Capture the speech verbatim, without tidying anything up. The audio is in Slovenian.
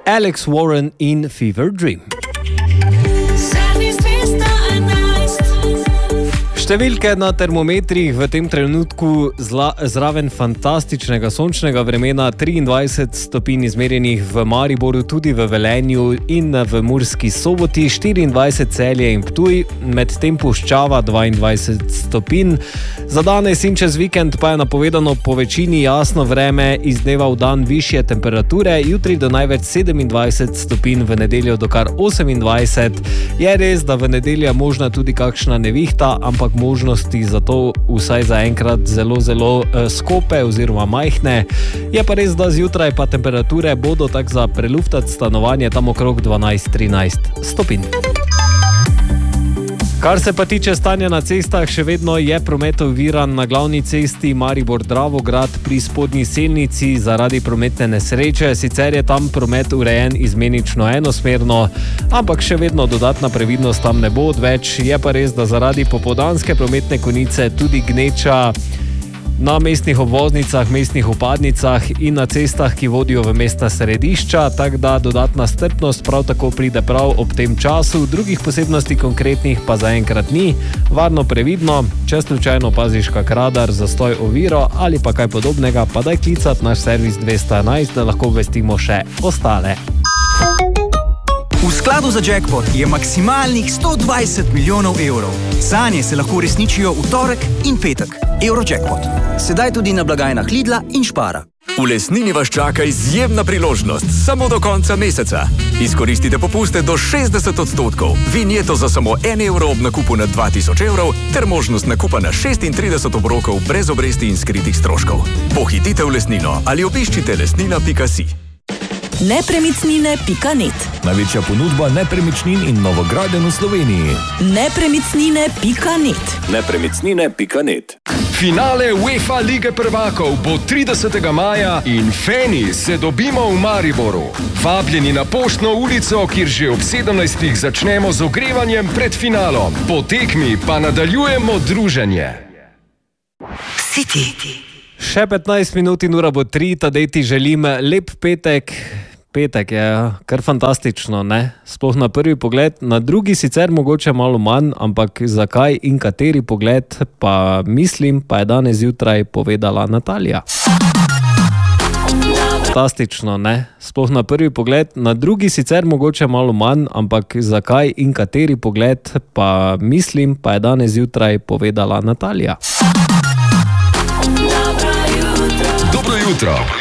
Alex Warren in Fever Dream. Številke na termometrih v tem trenutku zla, zraven fantastičnega sončnega vremena, triindvajset stopinj izmerjenih v Mariboru, tudi v Velenju in v Murski Soboti, štiriindvajset Celje in Ptuj, medtem puščava dvaindvajset stopinj. Za danes in čez vikend pa je napovedano po večini jasno vreme, iz dneva v dan višje temperature, jutri do največ sedemindvajset stopinj, v nedeljo do kar osemindvajset. Je res, da v nedeljo je možna tudi kakšna nevihta, ampak možnosti za to vsaj zaenkrat zelo, zelo eh, skope oziroma majhne. Je pa res, da zjutraj pa temperature bodo tak za preluftati stanovanje tam okrog dvanajst trinajst stopinj. Kar se pa tiče stanja na cestah, še vedno je promet oviran na glavni cesti Maribor-Dravograd pri spodnji Selnici zaradi prometne nesreče. Sicer je tam promet urejen izmenično enosmerno, ampak še vedno dodatna previdnost tam ne bo odveč. Je pa res, da zaradi popoldanske prometne konice tudi gneča na mestnih obvoznicah, mestnih vpadnicah in na cestah, ki vodijo v mestna središča, tako da dodatna strpnost prav tako pride prav ob tem času. Drugih posebnosti konkretnih pa zaenkrat ni. Varno, previdno, če slučajno opaziš kak radar, zastoj, oviro ali pa kaj podobnega, pa daj klicat naš servis dvesto enajst, da lahko obvestimo še ostale. V skladu za jackpot je maksimalnih sto dvajset milijonov evrov. Sanje se lahko uresničijo v torek in petek. Eurojackpot. Sedaj tudi na blagajnah Lidla in Špara. V Lesnini vas čaka izjemna priložnost samo do konca meseca. Izkoristite popuste do šestdeset odstotkov, vinjeto za samo en evro ob nakupu na dva tisoč evrov ter možnost nakupa na šestintrideset obrokov brez obresti in skritih stroškov. Pohitite v Lesnino ali obiščite lesnina pika si. nepremičnine pika net. Največja ponudba nepremičnin in novogradenj v Sloveniji. nepremičnine pika net. nepremičnine pika net. Finale UEFA Lige prvakov bo tridesetega maja in fani se dobimo v Mariboru. Vabljeni na Poštno ulico, kjer že ob sedemnajstih začnemo z ogrevanjem pred finalom. Po tekmi pa nadaljujemo druženje. City. Še petnajst minut in ura bo tri, tadej ti želim lep petek. Petek je kar fantastično, ne? Sploh na prvi pogled, na drugi sicer mogoče malo manj, ampak zakaj in kateri pogled, pa mislim, pa je danes zjutraj povedala Natalija. Fantastično, ne? Sploh na prvi pogled, na drugi sicer mogoče malo manj, ampak zakaj in kateri pogled, pa mislim, pa je danes zjutraj povedala Natalija. Dobro jutro.